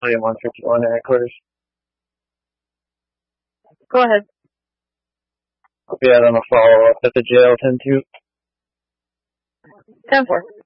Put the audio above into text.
William 151 at headquarters. Go ahead. I'll be out on a follow-up at the jail 10-2. 10-4.